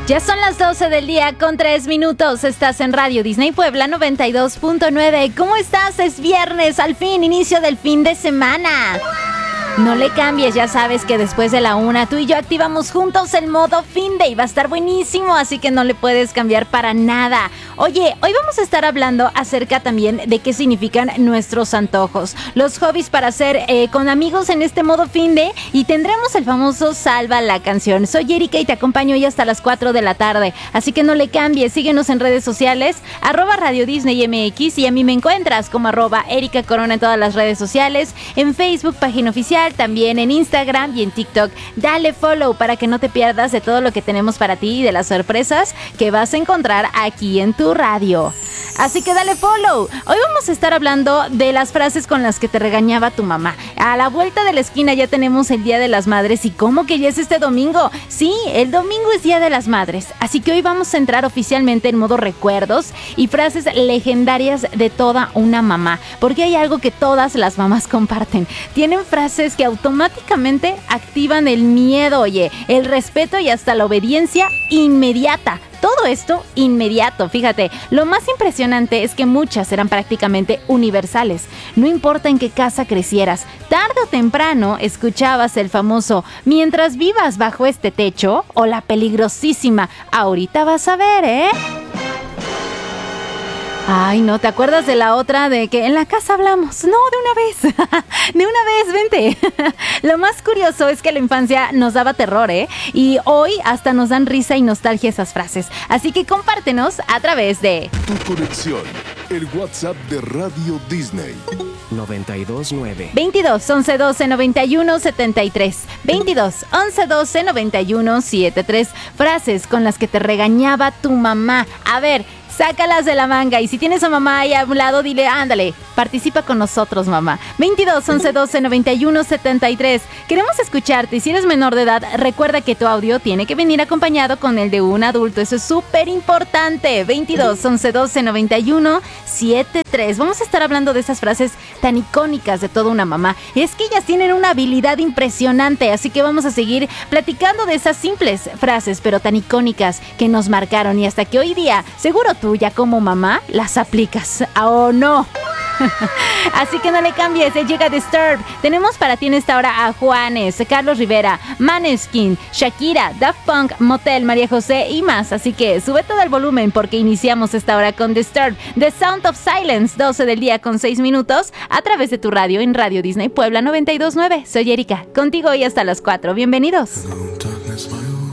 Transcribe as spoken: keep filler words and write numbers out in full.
Ya son las doce del día con tres minutos. Estás en Radio Disney Puebla noventa y dos punto nueve. ¿Cómo estás? Es viernes, al fin, inicio del fin de semana. No le cambies, ya sabes que después de la una tú y yo activamos juntos el modo fin de y va a estar buenísimo, así que no le puedes cambiar para nada. Oye, hoy vamos a estar hablando acerca también de qué significan nuestros antojos, los hobbies para hacer eh, con amigos en este modo fin de, y tendremos el famoso Salva la Canción. Soy Erika y te acompaño hoy hasta las cuatro de la tarde, así que no le cambies, síguenos en redes sociales, arroba Radio Disney M X, y a mí me encuentras como arroba Erika Corona en todas las redes sociales, en Facebook, página oficial, también en Instagram y en TikTok. Dale follow para que no te pierdas de todo lo que tenemos para ti y de las sorpresas que vas a encontrar aquí en tu radio. Así que dale follow. Hoy vamos a estar hablando de las frases con las que te regañaba tu mamá. A la vuelta de la esquina ya tenemos el Día de las Madres. ¿Y cómo que ya es este domingo? Sí, el domingo es Día de las Madres. Así que hoy vamos a entrar oficialmente en modo recuerdos y frases legendarias de toda una mamá. Porque hay algo que todas las mamás comparten. Tienen frases que automáticamente activan el miedo, oye, el respeto y hasta la obediencia inmediata. Todo esto inmediato, fíjate, lo más impresionante es que muchas eran prácticamente universales. No importa en qué casa crecieras, tarde o temprano escuchabas el famoso "mientras vivas bajo este techo" o la peligrosísima "ahorita vas a ver, ¿eh?". Ay, no, ¿te acuerdas de la otra de que en la casa hablamos? No, de una vez, de una vez, vente. Lo más curioso es que la infancia nos daba terror, ¿eh? Y hoy hasta nos dan risa y nostalgia esas frases. Así que compártenos a través de... Tu conexión, el WhatsApp de Radio Disney. noventa y dos nueve. veintidós, once, doce, noventa y uno, setenta y tres. veintidós, once, doce, noventa y uno, setenta y tres. Frases con las que te regañaba tu mamá. A ver, sácalas de la manga, y si tienes a mamá ahí a un lado, dile, ándale, participa con nosotros, mamá. veintidós, once, doce, noventa y uno, setenta y tres. Queremos escucharte, y si eres menor de edad, recuerda que tu audio tiene que venir acompañado con el de un adulto, eso es súper importante. veintidós, once, doce, noventa y uno, setenta y tres. Vamos a estar hablando de esas frases tan icónicas de toda una mamá. Es que ellas tienen una habilidad impresionante, así que vamos a seguir platicando de esas simples frases, pero tan icónicas que nos marcaron, y hasta que hoy día, seguro tú ya como mamá las aplicas, ¿o no? Así que no le cambies, llega Disturbed. Tenemos para ti en esta hora a Juanes, Carlos Rivera, Maneskin, Shakira, Daft Punk, Motel, María José y más. Así que sube todo el volumen porque iniciamos esta hora con Disturbed, The Sound of Silence, doce del día con seis minutos, a través de tu radio en Radio Disney Puebla noventa y dos punto nueve. Soy Erika, contigo hoy hasta las cuatro. Bienvenidos. Hello, darkness, my old